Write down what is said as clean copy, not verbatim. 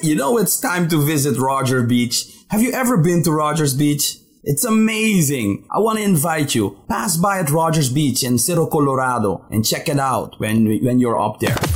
you know it's time to visit Roger Beach. Have you ever been to Rogers Beach? It's amazing. I want to invite you. Pass by at Rogers Beach in Cerro Colorado and check it out when you're up there.